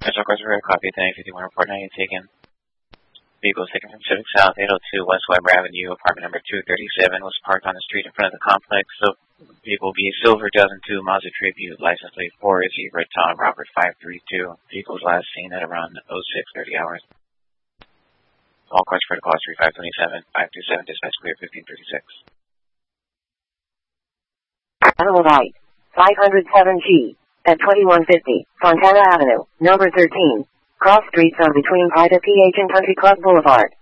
Special request for a copy of 1051 report 9 taken. Vehicle taken from Civic South 802 West Weber Avenue, apartment number 237, was parked on the street in front of the complex. So, vehicle B Silver 2002 Mazda Tribute, license plate 4 is Zebra Tom Robert 532. Vehicle's last seen at around 06:30 hours. All requests for the call 3527 527 dispatch clear 1536. Animal Light 507G at 2150 Fontana Avenue, number 13. Cross streets are between Private PH and Country Club Boulevard.